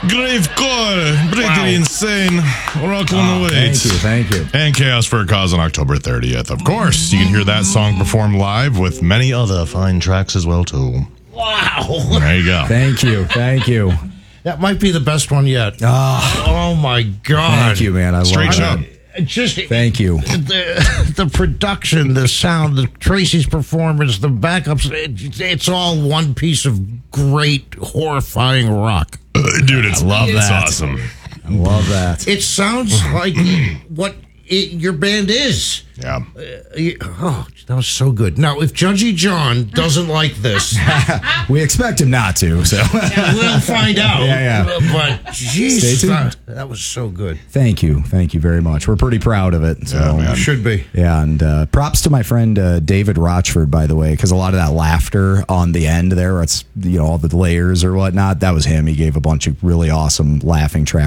Gravecore, Pretty Insane, Rockland Await. Thank you. And Chaos for a Cause on October 30th. Of course, you can hear that song performed live with many other fine tracks as well, too. Wow. There you go. Thank you. That might be the best one yet. Oh my God. Thank you, man. I Straight love shot. it. Just Thank you. the production, the sound, the Tracy's performance, the backups, it's all one piece of great, horrifying rock. Dude, it's love It's that. awesome. I love that. It sounds like what your band is. Yeah. Oh, that was so good. Now, if Judgy John doesn't like this, We expect him not to, so. we'll find out. Yeah. But, geez, Stay tuned. that was so good. Thank you very much. We're pretty proud of it. So. Yeah, man. Should be. Yeah, and props to my friend David Rochford, by the way, because a lot of that laughter on the end there, it's all the layers or whatnot, that was him. He gave a bunch of really awesome laughing tracks.